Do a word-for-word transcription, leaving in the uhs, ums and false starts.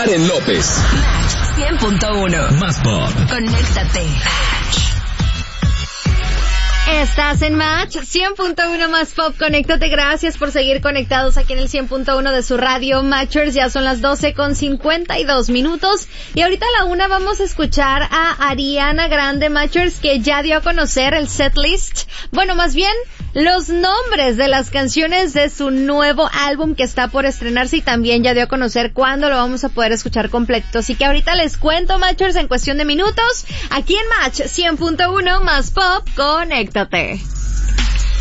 Karen López. Match cien punto uno. Más pop. Conéctate. Estás en Match cien punto uno más pop. Conéctate. Gracias por seguir conectados aquí en el cien punto uno de su radio Matchers. Ya son las doce con cincuenta y dos minutos. Y ahorita a la una vamos a escuchar a Ariana Grande, Matchers, que ya dio a conocer el setlist. Bueno, más bien los nombres de las canciones de su nuevo álbum que está por estrenarse, y también ya dio a conocer cuándo lo vamos a poder escuchar completo. Así que ahorita les cuento, Matchers, en cuestión de minutos, aquí en Match cien punto uno más pop. Conéctate.